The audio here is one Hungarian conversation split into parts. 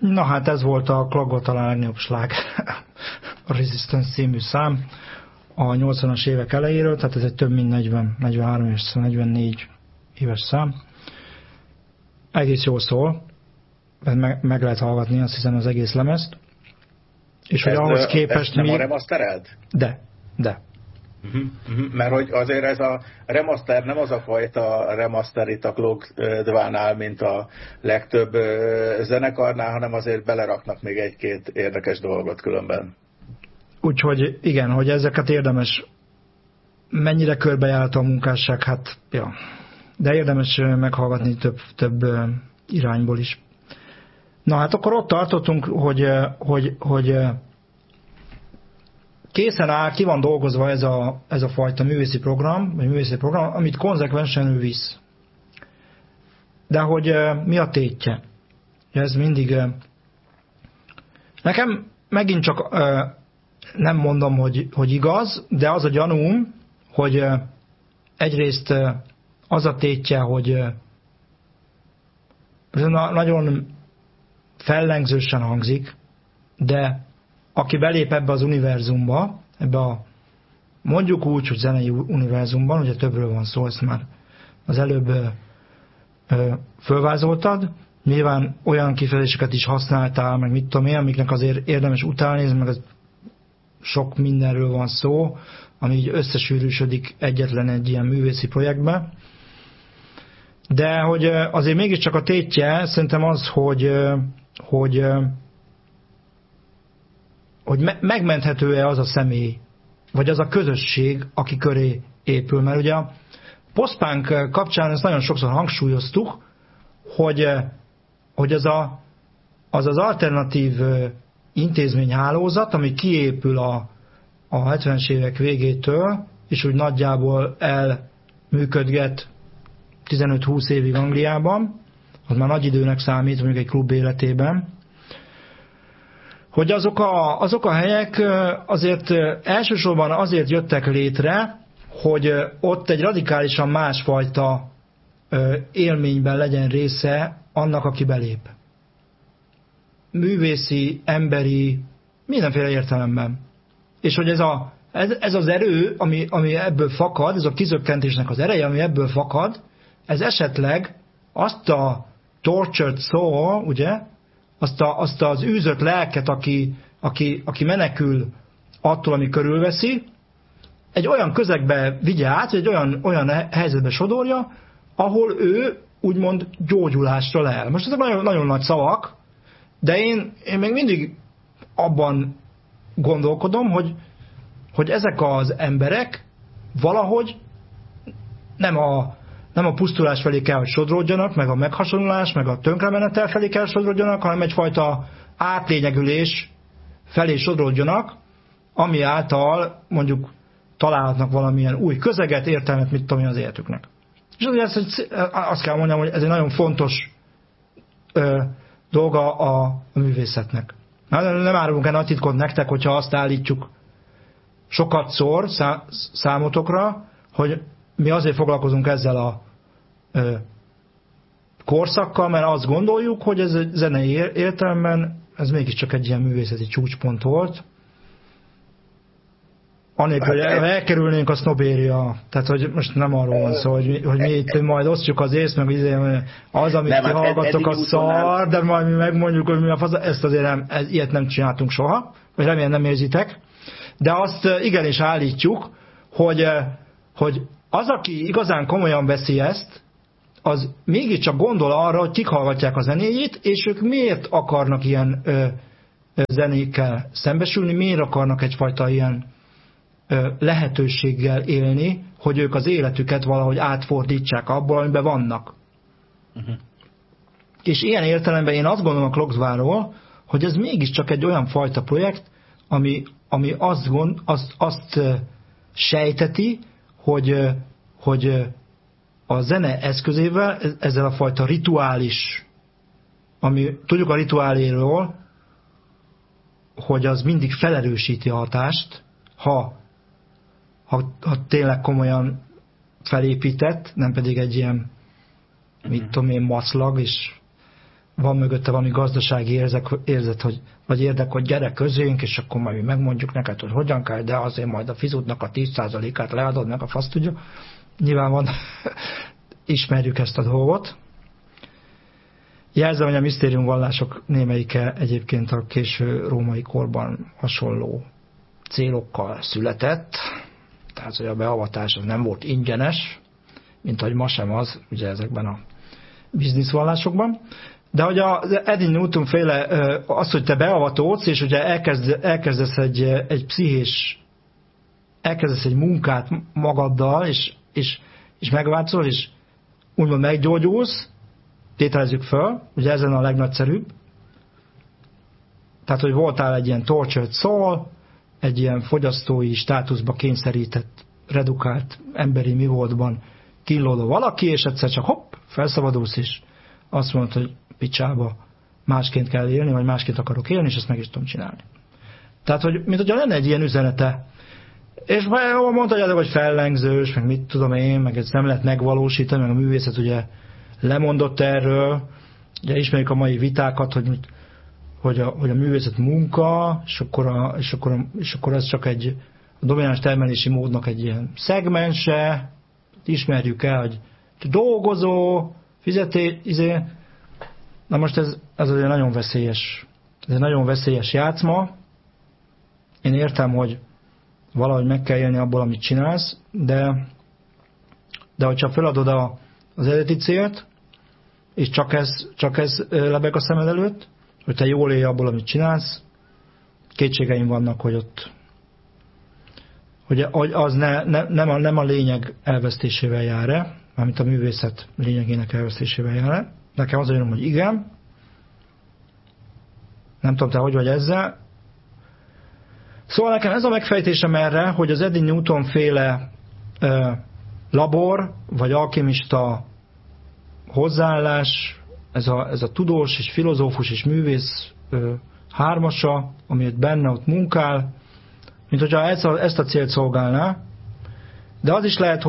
Na hát ez volt a Klagot talán legnagyobb sláger, a Resistance című szám a 80-as évek elejéről, tehát ez egy több mint 43 és 44 éves szám. Egész jól szól, meg lehet hallgatni, azt hiszem, az egész lemezt. És hogy ahhoz képest nem a remastered? De. Mert hogy azért ez a remaster nem az a fajta remaster itt a Klok-Dvánál, mint a legtöbb zenekarnál, hanem azért beleraknak még egy-két érdekes dolgot különben. Úgyhogy igen, hogy ezeket érdemes, mennyire körbejárta a munkásság, hát ja. De érdemes meghallgatni több irányból is. Na hát akkor ott tartottunk, hogy készen áll, ki van dolgozva ez a fajta művészi program, amit konzekvensen ő visz. De hogy mi a tétje? Ez mindig... Nekem megint csak nem mondom, hogy igaz, de az a gyanúm, hogy egyrészt az a tétje, hogy nagyon fellengzősen hangzik, de aki belép ebbe az univerzumba, ebbe a mondjuk úgy, hogy zenei univerzumban, ugye többről van szó, ezt már az előbb fölvázoltad, nyilván olyan kifejezéseket is használtál, meg mit tudom én, amiknek azért érdemes utálni, meg az sok mindenről van szó, ami így összesűrűsödik egyetlen egy ilyen művészi projektbe. De hogy azért mégiscsak a tétje szerintem az, hogy megmenthető-e az a személy, vagy az a közösség, aki köré épül. Mert ugye a post-punk kapcsán ezt nagyon sokszor hangsúlyoztuk, hogy az alternatív intézményhálózat, ami kiépül a 70-es évek végétől, és úgy nagyjából elműködget 15-20 évig Angliában, az már nagy időnek számít, mondjuk egy klub életében, hogy azok a helyek azért elsősorban azért jöttek létre, hogy ott egy radikálisan másfajta élményben legyen része annak, aki belép. Művészi, emberi, mindenféle értelemben. És hogy ez az erő, ami ebből fakad, ez a kizökkentésnek az ereje, ami ebből fakad, ez esetleg azt a tortured soul, ugye, azt az űzött lelket, aki menekül attól, ami körülveszi, egy olyan közegbe vigye át, egy olyan helyzetbe sodorja, ahol ő úgymond gyógyulásra lel. Most ezek nagyon, nagyon nagy szavak, de én még mindig abban gondolkodom, hogy ezek az emberek valahogy nem a pusztulás felé kell, hogy sodródjanak, meg a meghasonlulás, meg a tönkremenetel felé kell, hogy sodródjanak, hanem egyfajta átlényegülés felé sodródjanak, ami által mondjuk találhatnak valamilyen új közeget, értelmet, mit tudom én az életüknek. És azért azt kell mondjam, hogy ez egy nagyon fontos dolga a művészetnek. Nem árulunk el nagy titkot nektek, hogyha azt állítjuk sokatszor számotokra, hogy mi azért foglalkozunk ezzel a korszakkal, mert azt gondoljuk, hogy ez zenei értelemben ez mégiscsak egy ilyen művészeti csúcspont volt. Anélkül, hogy elkerülnénk a sznobéria. Tehát, hogy most nem arról van szó, hogy mi itt majd osztjuk az észt, meg az, amit ti hallgattok, a szar, de majd mi megmondjuk, hogy mi a fasz, ezt azért ilyet nem csináltunk soha, vagy remélem nem érzitek. De azt igenis állítjuk, hogy az, aki igazán komolyan veszi ezt, az mégiscsak gondol arra, hogy kik hallgatják a zenéjét, és ők miért akarnak ilyen zenékkel szembesülni, miért akarnak egyfajta ilyen lehetőséggel élni, hogy ők az életüket valahogy átfordítsák abból, amiben vannak. Uh-huh. És ilyen értelemben én azt gondolom a Klok-Dváról, hogy ez mégiscsak egy olyan fajta projekt, ami azt sejteti, hogy a zene eszközével, ezzel a fajta rituális, ami tudjuk a rituáléről, hogy az mindig felerősíti a hatást, ha tényleg komolyan felépített, nem pedig egy ilyen, mit tudom én, maclag, és van mögötte valami gazdasági érzet, vagy érdek, hogy gyere közénk, és akkor majd mi megmondjuk neked, hogy hogyan kell, de azért majd a fizutnak a 10%-át leadod meg, a fasz tudja. Nyilván van, ismerjük ezt a dolgot. Jelzem, hogy a misztériumvallások némelyike egyébként a késő római korban hasonló célokkal született, tehát hogy a beavatás az nem volt ingyenes, mint ahogy ma sem az, ugye ezekben a bizniszvallásokban. De hogy az Eddie Newton féle, az, hogy te beavatódsz, és ugye elkezdesz egy pszichés, elkezdesz egy munkát magaddal, és megváltozol, és úgymond meggyógyulsz, tételezzük föl, ugye ezen a legnagyszerűbb. Tehát, hogy voltál egy ilyen tortured soul, egy ilyen fogyasztói státuszba kényszerített, redukált emberi mi voltban kínlódó valaki, és egyszer csak hopp, felszabadulsz, és azt mondod, hogy picsába másként kell élni, vagy másként akarok élni, és ezt meg is tudom csinálni. Tehát, hogy mint hogyha lenne egy ilyen üzenete. És mondta, hogy fellengzős, meg mit tudom én, meg ezt nem lehet megvalósítani, meg a művészet ugye lemondott erről. Ugye ismerjük a mai vitákat, hogy a művészet munka, és akkor ez csak egy a domináns termelési módnak egy ilyen szegmense. Ismerjük el, hogy dolgozó, fizetés, na most ez azért nagyon veszélyes. Ez egy nagyon veszélyes játszma. Én értem, hogy valahogy meg kell élni abból, amit csinálsz, de hogyha feladod az eredeti célt, és csak ez lebeg a szemed előtt, hogy te jól élj abból, amit csinálsz, kétségeim vannak, hogy ott hogy az nem a lényeg elvesztésével jár-e, mármint a művészet lényegének elvesztésével jár-e. Nekem az olyan, hogy igen. Nem tudom, te hogy vagy ezzel. Szóval nekem ez a megfejtésem erre, hogy az Eddie Newton féle labor, vagy alkimista hozzáállás, ez a tudós és filozófus és művész hármasa, amit benne ott munkál, mint hogyha ezt a célt szolgálná. De az is lehet,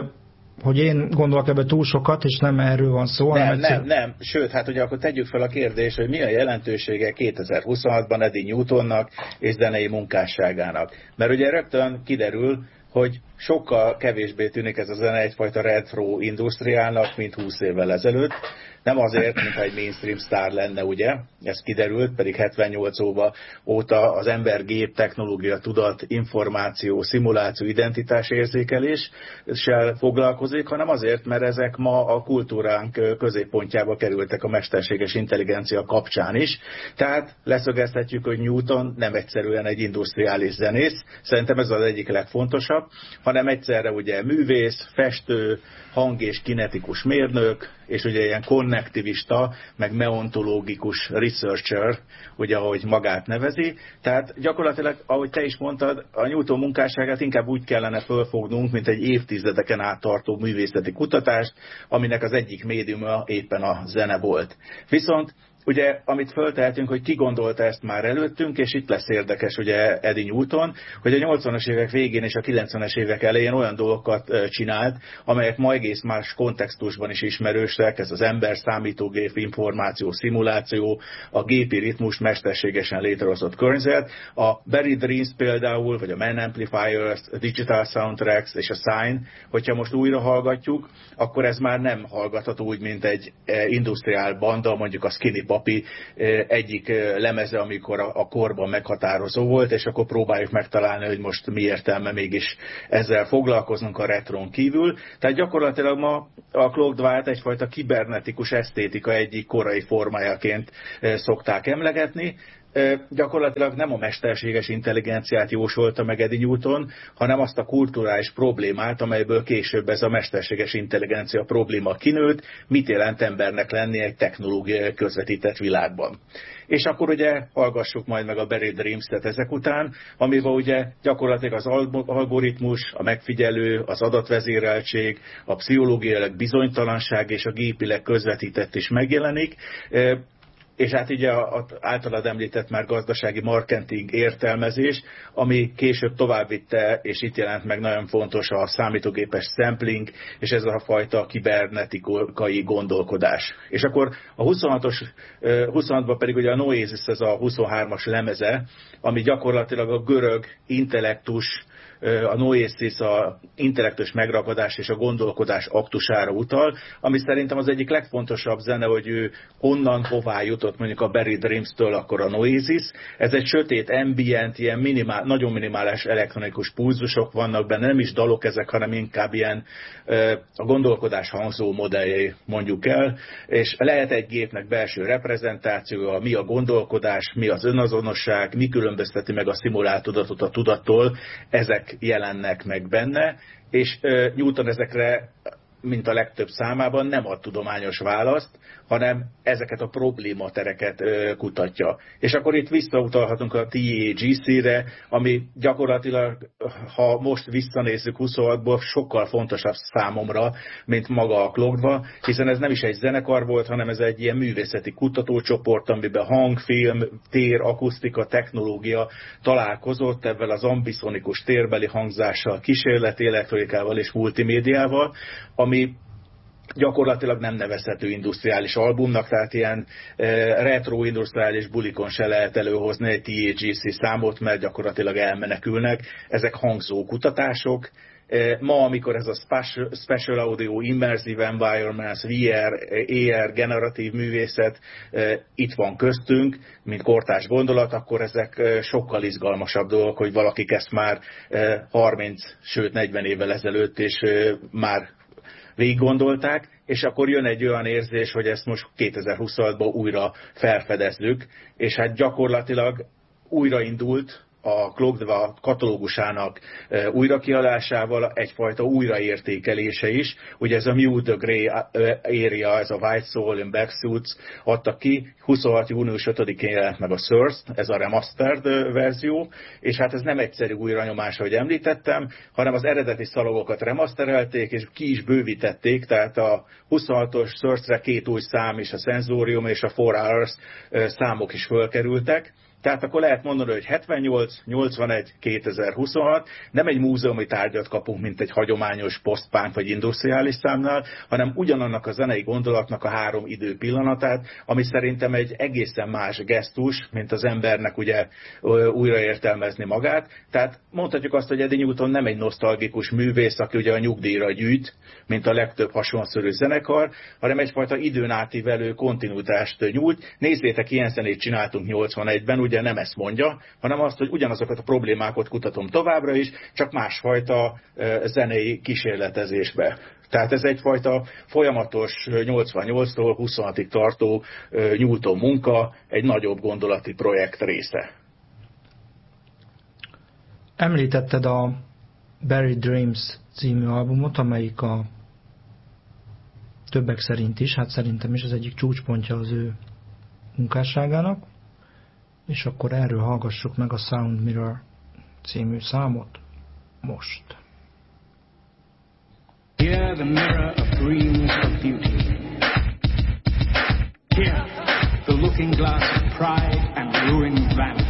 hogy én gondolok ebbe túl sokat, és nem erről van szó. Nem. Sőt, hát ugye akkor tegyük fel a kérdést, hogy mi a jelentősége 2026-ban Eddie Newtonnak és zenei munkásságának. Mert ugye rögtön kiderül, hogy sokkal kevésbé tűnik ez a zene egyfajta retro industriálnak, mint 20 évvel ezelőtt. Nem azért, mintha egy mainstream sztár lenne, ugye, ez kiderült, pedig 78 óta az ember-gép technológia, tudat, információ, szimuláció, identitás érzékeléssel foglalkozik, hanem azért, mert ezek ma a kultúránk középpontjába kerültek a mesterséges intelligencia kapcsán is. Tehát leszögeztetjük, hogy Newton nem egyszerűen egy industriális zenész, szerintem ez az egyik legfontosabb, hanem egyszerre ugye művész, festő, hang- és kinetikus mérnök, és ugye ilyen konnektivista, meg meontológikus researcher, ugye ahogy magát nevezi. Tehát gyakorlatilag, ahogy te is mondtad, a Newton munkásságát inkább úgy kellene fölfognunk, mint egy évtizedeken át tartó művészeti kutatást, aminek az egyik médiuma éppen a zene volt. Viszont ugye, amit föltehetünk, hogy ki gondolta ezt már előttünk, és itt lesz érdekes ugye Eddie Newton, hogy a 80-as évek végén és a 90-es évek elején olyan dolgokat csinált, amelyek ma egész más kontextusban is ismerősek, ez az ember, számítógép, információ, szimuláció, a gépi ritmus mesterségesen létrehozott környezet, a Barry Dreams például, vagy a Man Amplifiers, a Digital Soundtracks és a Sign, hogyha most újra hallgatjuk, akkor ez már nem hallgatható úgy, mint egy industriál banda, mondjuk a Skinny Papi egyik lemeze, amikor a korban meghatározó volt, és akkor próbáljuk megtalálni, hogy most mi értelme mégis ezzel foglalkoznunk a retron kívül. Tehát gyakorlatilag ma a Claude Dwight egyfajta kibernetikus esztétika egyik korai formájaként szokták emlegetni. Gyakorlatilag nem a mesterséges intelligenciát jósolta meg Eddie Newton, hanem azt a kulturális problémát, amelyből később ez a mesterséges intelligencia probléma kinőtt, mit jelent embernek lenni egy technológiai közvetített világban. És akkor ugye hallgassuk majd meg a Barry Dreams-et ezek után, amiben ugye gyakorlatilag az algoritmus, a megfigyelő, az adatvezéreltség, a pszichológiailag bizonytalanság és a gépileg közvetített is megjelenik. és hát így az általad említett már gazdasági marketing értelmezés, ami később továbbvitte, és itt jelent meg nagyon fontos a számítógépes sampling, és ez a fajta kibernetikai gondolkodás. És akkor a 26-ban pedig ugye a Noesis, ez a 23-as lemeze, ami gyakorlatilag a görög intellektus, a noésis, a intellektus megragadás és a gondolkodás aktusára utal, ami szerintem az egyik legfontosabb zene, hogy ő honnan, hová jutott mondjuk a Barry Dreams-től akkor a Noesis. Ez egy sötét, ambient, ilyen nagyon minimális elektronikus pulzusok vannak benne, nem is dalok ezek, hanem inkább ilyen a gondolkodás hangzó modelljei mondjuk el, és lehet egy gépnek belső reprezentációja, mi a gondolkodás, mi az önazonosság, mi különbözteti meg a szimulált tudatot a tudattól, ezek jelennek meg benne, és Newton ezekre, mint a legtöbb számában nem ad tudományos választ, hanem ezeket a problématereket kutatja. És akkor itt visszautalhatunk a TAGC-re, ami gyakorlatilag, ha most visszanézzük 26-ból, sokkal fontosabb számomra, mint maga a Clockdva, hiszen ez nem is egy zenekar volt, hanem ez egy ilyen művészeti kutatócsoport, amiben hang, film, tér, akusztika, technológia találkozott ebben az ambiszonikus térbeli hangzással, kísérleti elektronikával és multimédiával, ami gyakorlatilag nem nevezhető industriális albumnak, tehát ilyen retro industriális bulikon se lehet előhozni egy TAGC számot, mert gyakorlatilag elmenekülnek. Ezek hangzó kutatások. Ma, amikor ez a Special Audio, Immersive Environments, VR, AR, generatív művészet itt van köztünk, mint kortárs gondolat, akkor ezek sokkal izgalmasabb dolgok, hogy valakik ezt már 30, sőt 40 évvel ezelőtt és már végig gondolták, és akkor jön egy olyan érzés, hogy ezt most 2026-ban újra felfedezzük, és hát gyakorlatilag újraindult a Clockdva katalógusának újrakiadásával egyfajta újraértékelése is. Ugye ez a Mew the Grey Area, ez a White Soul in Black Suits adta ki, 26. június 5-én jelent meg a Source, ez a remastered verzió, és hát ez nem egyszerű újranyomás, ahogy említettem, hanem az eredeti szalagokat remasterelték, és ki is bővítették, tehát a 26-os Source-re 2 új szám is, a Sensorium és a 4 Hours számok is fölkerültek. Tehát akkor lehet mondani, hogy 78, 81, 2026 nem egy múzeumi tárgyat kapunk, mint egy hagyományos post-punk vagy industriális számnál, hanem ugyanannak a zenei gondolatnak a 3 idő pillanatát, ami szerintem egy egészen más gesztus, mint az embernek ugye újraértelmezni magát. Tehát mondhatjuk azt, hogy Eddie Newton nem egy nosztalgikus művész, aki ugye a nyugdíjra gyűjt, mint a legtöbb hasonszörű zenekar, hanem egyfajta időn átívelő kontinuitást nyújt. Nézzétek, ilyen zenét csináltunk 81-ben, ugye nem ezt mondja, hanem azt, hogy ugyanazokat a problémákat kutatom továbbra is, csak másfajta zenei kísérletezésbe. Tehát ez egyfajta folyamatos 88-tól 26-ig tartó Newton munka, egy nagyobb gondolati projekt része. Említetted a Barry Dreams című albumot, amelyik a többek szerint is, hát szerintem is az egyik csúcspontja az ő munkásságának, és akkor erről hallgassuk meg a Sound Mirror című számot most. Here the mirror of dreams of beauty. Here the looking glass of pride and ruined vanity.